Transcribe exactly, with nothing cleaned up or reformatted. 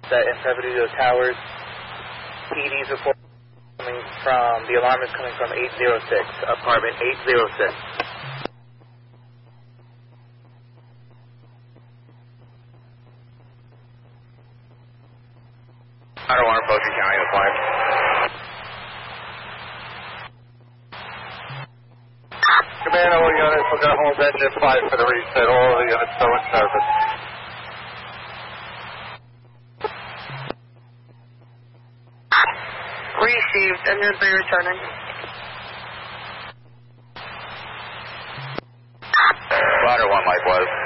That in San Bernardino Towers. P D's report coming from, the alarm is coming from eight oh six, apartment eight oh six. I don't want to approach your county, that's fine. Command all units, we're going to hold engine five for the reset. All the units still in service. Received, engine three returning. Rider one likewise.